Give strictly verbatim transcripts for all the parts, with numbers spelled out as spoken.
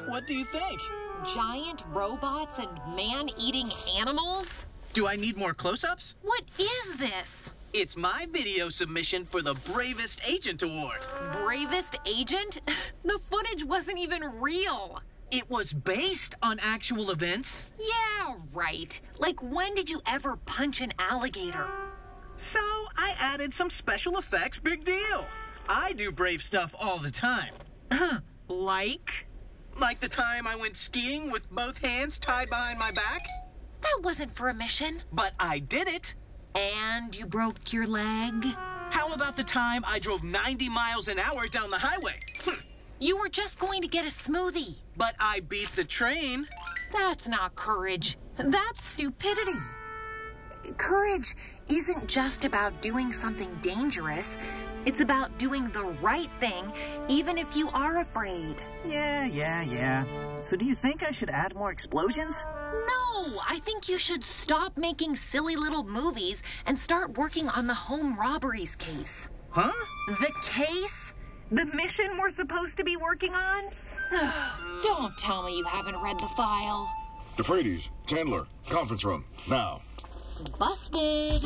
What do you think? Giant robots and man-eating animals? Do I need more close-ups? What is this? It's my video submission for the Bravest Agent Award. Bravest Agent? The footage wasn't even real. It was based on actual events. Yeah, right. Like, when did you ever punch an alligator? So I added some special effects, big deal. I do brave stuff all the time. Like? Like the time I went skiing with both hands tied behind my back. That wasn't for a mission. But I did it. And you broke your leg? How about the time I drove ninety miles an hour down the highway? You were just going to get a smoothie. But I beat the train. That's not courage. That's stupidity. Courage isn't just about doing something dangerous. It's about doing the right thing, even if you are afraid. Yeah, yeah, yeah. So do you think I should add more explosions? No, I think you should stop making silly little movies and start working on the home robberies case. Huh? The case? The mission we're supposed to be working on? Don't tell me you haven't read the file. DeFreitas, Chandler, conference room, now. Busted.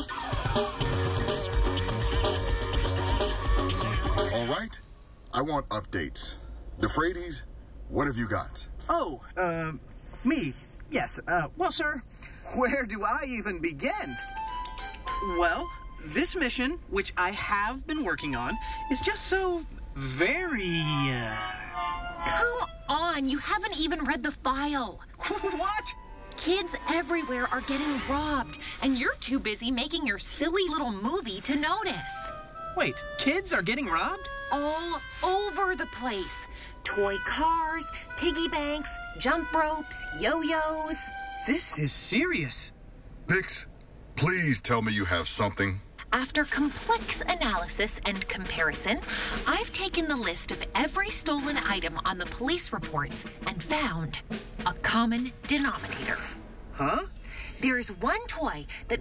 All right, I want updates. DeFreitas, what have you got? Oh, uh, me. Yes, uh, well, sir, where do I even begin? Well, this mission, which I have been working on, is just so very, uh... Come on, you haven't even read the file. What? Kids everywhere are getting robbed, and you're too busy making your silly little movie to notice. Wait, kids are getting robbed? All over the place. Toy cars, piggy banks, jump ropes, yo-yos. This is serious. Bix, please tell me you have something. After complex analysis and comparison, I've taken the list of every stolen item on the police reports and found a common denominator. Huh? There's one toy that